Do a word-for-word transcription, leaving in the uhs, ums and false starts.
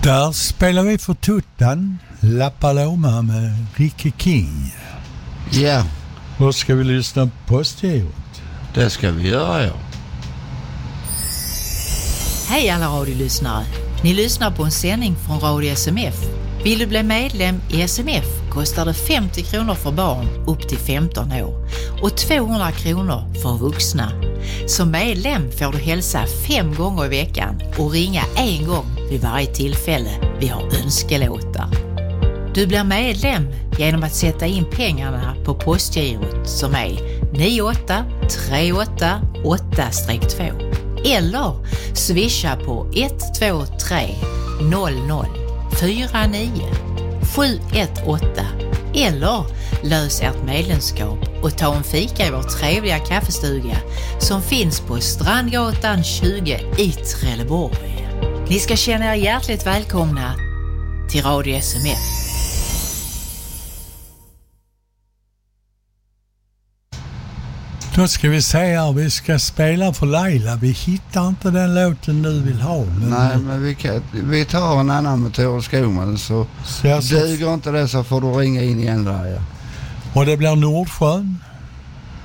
Där spelar vi för Tuttan, La Paloma med Ricky King. Ja. Och ska vi lyssna på Postgirot? Det ska vi göra, ja. Hej alla radiolyssnare. Ni lyssnar på en sändning från Radio S M F. Vill du bli medlem i S M F kostar det femtio kronor för barn upp till femton år och tvåhundra kronor för vuxna. Som medlem får du hälsa fem gånger i veckan och ringa en gång vid varje tillfälle vi har önskelåtar. Du blir medlem genom att sätta in pengarna på postgirot som är nio åtta tre åtta åtta två eller swisha på ett två tre noll noll fyra nio sju ett åtta eller lös ert medlemskap och ta en fika i vår trevliga kaffestuga som finns på Strandgatan tjugo i Trelleborg. Ni ska känna er hjärtligt välkomna till Radio S M F. Då ska vi säga vi ska spela för Laila. Vi hittar inte den låten du vill ha. Men Nej, men vi, kan, vi tar en annan med Tore Skogman. Så, så duger inte det så får du ringa in igen där. Ja. Och det blir Nordsjön.